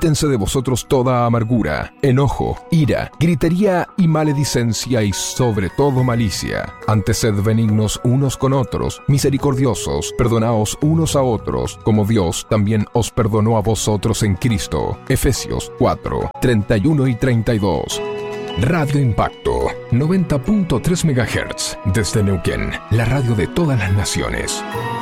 Quítense de vosotros toda amargura, enojo, ira, gritería y maledicencia y sobre todo malicia. Antes sed benignos unos con otros, misericordiosos, perdonaos unos a otros, como Dios también os perdonó a vosotros en Cristo. Efesios 4, 31 y 32. Radio Impacto, 90.3 MHz, desde Neuquén, la radio de todas las naciones.